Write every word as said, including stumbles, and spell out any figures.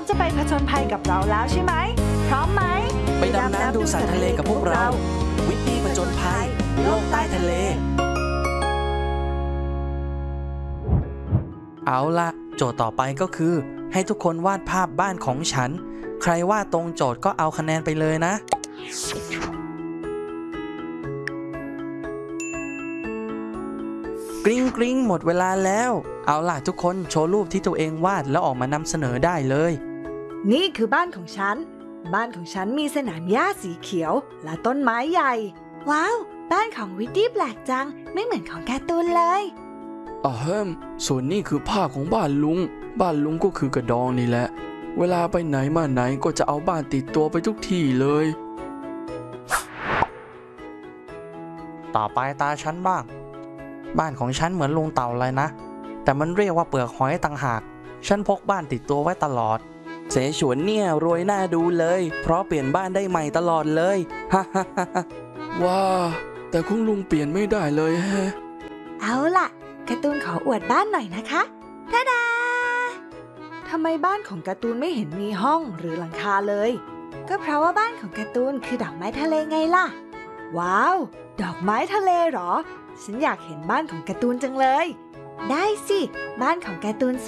จะไปผจญภัยกับเราแล้วใช่ไหมพร้อมไหมไปดำน้ำดูสัตว์ทะเลกับพวกเราวิทย์ผจญภัยโลกใต้ทะเลเอาละโจทย์ต่อไปก็คือให้ทุกคนวาดภาพบ้านของฉันใครวาดตรงโจทย์ก็เอาคะแนนไปเลยนะกริ๊งกริ๊งหมดเวลาแล้วเอาล่ะทุกคนโชว์รูปที่ตัวเองวาดแล้วออกมานำเสนอได้เลยนี่คือบ้านของฉันบ้านของฉันมีสนามหญ้าสีเขียวและต้นไม้ใหญ่ว้าวบ้านของวิตตี้แปลกจังไม่เหมือนของการ์ตูนเลยอ่าเฮิมส่วนนี้คือผ้าของบ้านลุงบ้านลุงก็คือกระดองนี่แหละเวลาไปไหนมาไหนก็จะเอาบ้านติดตัวไปทุกที่เลยต่อไปตาฉันบ้างบ้านของฉันเหมือนลุงเต่าเลยนะแต่มันเรียกว่าเปลือกหอยต่างหากฉันพกบ้านติดตัวไว้ตลอดเสฉวนเนี่ยรวยหน้าดูเลยเพราะเปลี่ยนบ้านได้ใหม่ตลอดเลยฮ่าฮ่าฮ่าว้าแต่คุณลุงเปลี่ยนไม่ได้เลยแฮะเอาล่ะการ์ตูนขออวดบ้านหน่อยนะคะทาดาทำไมบ้านของการ์ตูนไม่เห็นมีห้องหรือหลังคาเลยก็เพราะว่าบ้านของการ์ตูนคือดอกไม้ทะเลไงล่ะว้าวดอกไม้ทะเลเหรอฉันอยากเห็นบ้านของการ์ตูนจังเลยได้สิบ้านของการ์ตูน